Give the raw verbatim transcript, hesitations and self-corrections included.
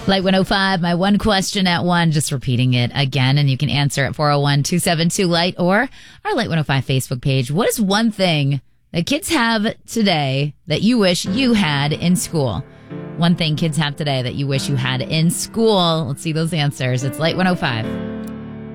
Light one oh five, my one question at one, just repeating it again, and you can answer at four oh one, two seven two, light or our Light one oh five Facebook page. What is one thing that kids have today that you wish you had in school? One thing kids have today that you wish you had in school. Let's see those answers. It's Light one oh five.